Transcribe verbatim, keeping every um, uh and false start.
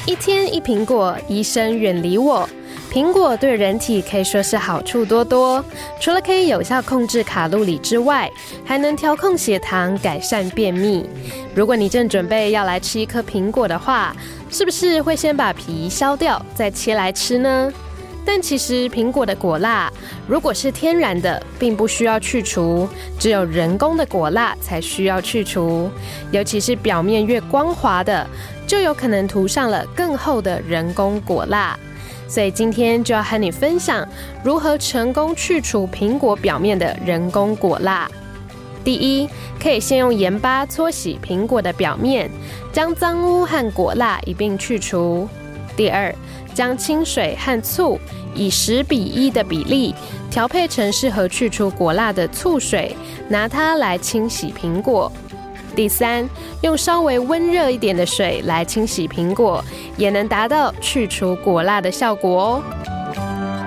一天一苹果，医生远离我。苹果对人体可以说是好处多多，除了可以有效控制卡路里之外，还能调控血糖，改善便秘。如果你正准备要来吃一颗苹果的话，是不是会先把皮削掉，再切来吃呢？但其实苹果的果蜡如果是天然的，并不需要去除，只有人工的果蜡才需要去除，尤其是表面越光滑的，就有可能涂上了更厚的人工果蜡。所以今天就要和你分享如何成功去除苹果表面的人工果蜡。第一，可以先用盐巴搓洗苹果的表面，将脏污和果蜡一并去除。第二，将清水和醋以十比一的比例调配成适合去除果蜡的醋水，拿它来清洗苹果。第三，用稍微温热一点的水来清洗苹果，也能达到去除果蜡的效果哦。